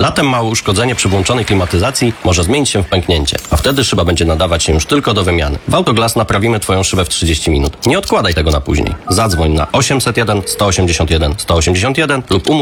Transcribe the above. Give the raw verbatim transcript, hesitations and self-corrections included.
Latem małe uszkodzenie przy włączonej klimatyzacji może zmienić się w pęknięcie, a wtedy szyba będzie nadawać się już tylko do wymiany. W Autoglass naprawimy Twoją szybę w trzydzieści minut. Nie odkładaj tego na później. Zadzwoń na osiemset jeden sto osiemdziesiąt jeden sto osiemdziesiąt jeden lub umów